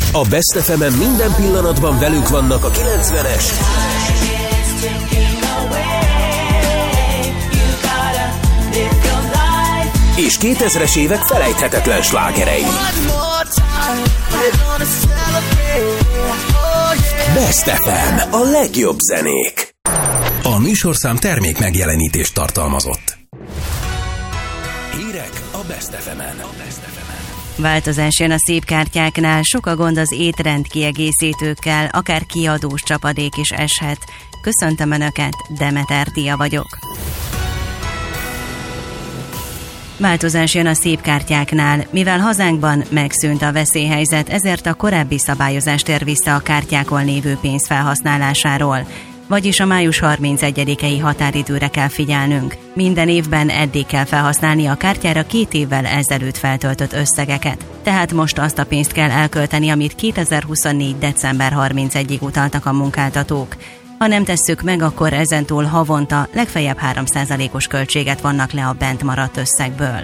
A Best FM-en minden pillanatban velük vannak a 90-es és 2000-es évek felejthetetlen slágerei. Best FM, a legjobb zenék. A műsorszám termék megjelenítést tartalmazott. Hírek a Best FM-en. Változás jön a szép kártyáknál, sok a gond az étrend kiegészítőkkel, akár kiadós csapadék is eshet. Köszöntöm Önöket, Demeter Tia vagyok. Változás jön a szép kártyáknál. Mivel hazánkban megszűnt a veszélyhelyzet, ezért a korábbi szabályozás tér vissza a kártyákon lévő pénz felhasználásáról. Vagyis a május 31-i határidőre kell figyelnünk. Minden évben eddig kell felhasználni a kártyára 2 évvel ezelőtt feltöltött összegeket. Tehát most azt a pénzt kell elkölteni, amit 2024. december 31-ig utaltak a munkáltatók. Ha nem tesszük meg, akkor ezentúl havonta legfeljebb 3%-os költséget vannak le a bent maradt összegből.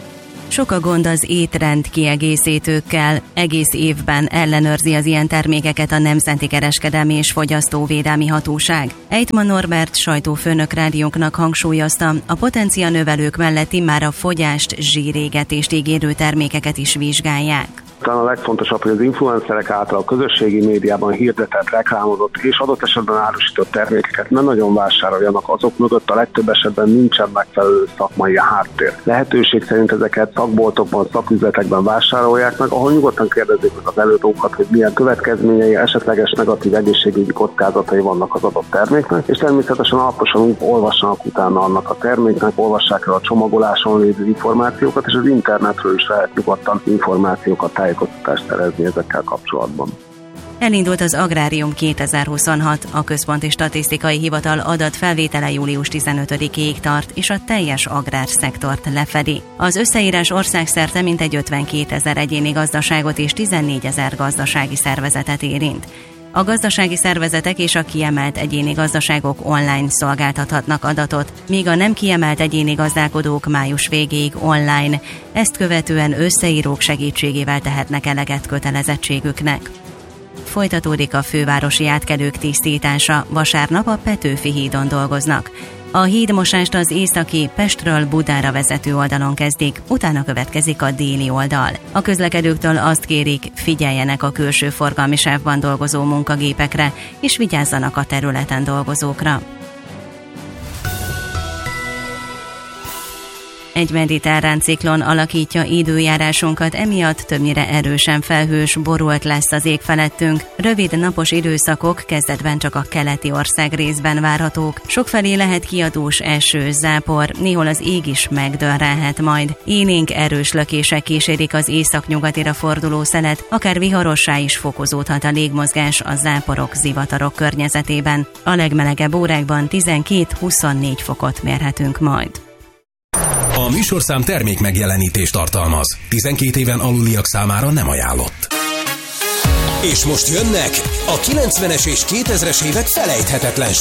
Sok a gond az étrend kiegészítőkkel, egész évben ellenőrzi az ilyen termékeket a Nemzeti Kereskedelmi és Fogyasztóvédelmi Hatóság. Ejtman Norbert sajtófőnök rádiónknak hangsúlyozta, a potencianövelők mellett immár a fogyást, zsírégetést ígérő termékeket is vizsgálják. Talán a legfontosabb, hogy az influencerek által a közösségi médiában hirdetett, reklámozott és adott esetben árusított termékeket nem nagyon vásároljanak, azok mögött a legtöbb esetben nincsen megfelelő szakmai háttér. Lehetőség szerint ezeket szakboltokban, szaküzletekben vásárolják meg, ahol nyugodtan kérdezik meg az előadókat, hogy milyen következményei, esetleges negatív egészségügyi kockázatai vannak az adott terméknek, és természetesen alaposan olvassanak utána annak a terméknek, olvassák el a csomagoláson lévő információkat, és az internetről is lehet nyugodtan információkat, tájékoztatást szerezni ezekkel kapcsolatban. Elindult az Agrárium 2026, a Központi Statisztikai Hivatal adatfelvétele július 15-ig tart, és a teljes agrárszektort lefedi. Az összeírás országszerte mintegy 52 000 egyéni gazdaságot és 14 000 gazdasági szervezetet érint. A gazdasági szervezetek és a kiemelt egyéni gazdaságok online szolgáltathatnak adatot, míg a nem kiemelt egyéni gazdálkodók május végéig online, ezt követően összeírók segítségével tehetnek eleget kötelezettségüknek. Folytatódik a fővárosi átkelők tisztítása, vasárnap a Petőfi hídon dolgoznak. A hídmosást az északi Pestről Budára vezető oldalon kezdik, utána következik a déli oldal. A közlekedőktől azt kérik, figyeljenek a külső forgalmi sávban dolgozó munkagépekre, és vigyázzanak a területen dolgozókra. Egy mediterrán ciklon alakítja időjárásunkat, emiatt többnyire erősen felhős, borult lesz az ég felettünk. Rövid napos időszakok kezdetben csak a keleti ország részben várhatók. Sokfelé lehet kiadós eső, zápor, néhol az ég is megdörrelhet majd. Élénk erős lökések kísérik az északnyugatira forduló szelet, akár viharossá is fokozódhat a légmozgás a záporok, zivatarok környezetében. A legmelegebb órákban 12-24 fokot mérhetünk majd. A műsorszám termék megjelenítést tartalmaz. 12 éven aluliak számára nem ajánlott. És most jönnek a 90-es és 2000-es évek felejthetetlen